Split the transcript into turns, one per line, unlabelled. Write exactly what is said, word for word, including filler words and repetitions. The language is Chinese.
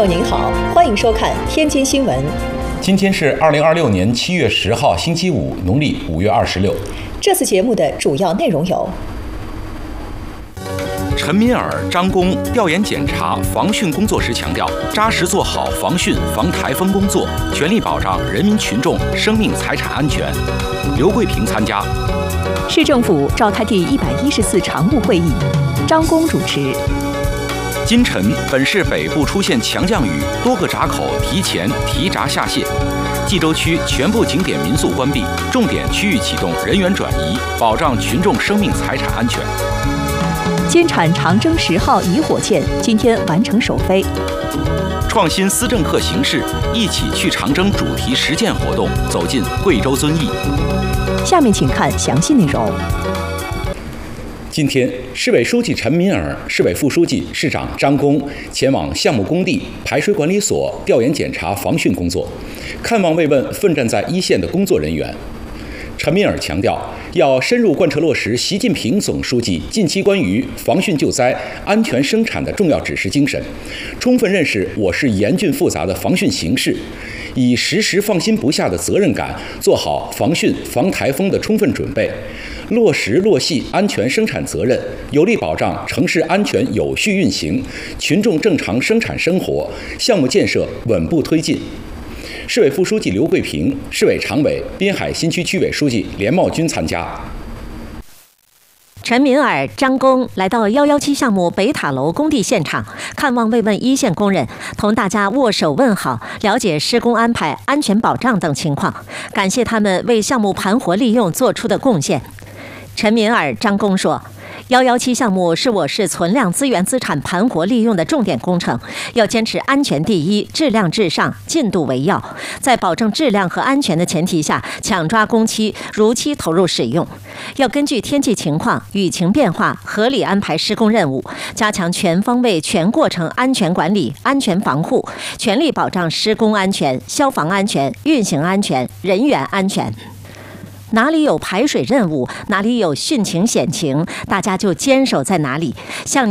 友您好，欢迎收看天津新闻。
今天是二零二六年七月十号，星期五，农历五月二十六。
这次节目的主要内容有：
陈敏尔、张公调研检查防汛工作时强调，扎实做好防汛防台风工作，全力保障人民群众生命财产安全。刘桂平参加。
市政府召开第一百一十次常务会议，张公主持。
今晨，本市北部出现强降雨，多个闸口提前提闸下泄。冀州区全部景点民宿关闭，重点区域启动人员转移，保障群众生命财产安全。
坚产长征十号乙火箭今天完成首飞。
创新思政课形式，一起去长征主题实践活动走进贵州遵义。
下面请看详细内容。
今天，市委书记陈敏尔、市委副书记、市长张公前往项目工地、排水管理所调研检查防汛工作，看望慰问奋战在一线的工作人员。陈敏尔强调，要深入贯彻落实习近平总书记近期关于防汛救灾、安全生产的重要指示精神，充分认识我市严峻复杂的防汛形势，以时时放心不下的责任感，做好防汛防台风的充分准备，落实落细安全生产责任，有力保障城市安全有序运行，群众正常生产生活，项目建设稳步推进。市委副书记刘桂平、市委常委、滨海新区区委书记连茂军参加。
陈敏尔、张公来到一一七项目北塔楼工地现场，看望慰问一线工人，同大家握手问好，了解施工安排、安全保障等情况，感谢他们为项目盘活利用做出的贡献。陈敏尔、张公说，一一七项目是我市存量资源资产盘活利用的重点工程，要坚持安全第一、质量至上、进度为要，在保证质量和安全的前提下，抢抓工期，如期投入使用。要根据天气情况、雨情变化，合理安排施工任务，加强全方位、全过程安全管理、安全防护，全力保障施工安全、消防安全、运行安全、人员安全。哪里有排水任务，哪里有汛情险情，大家就坚守在哪里，向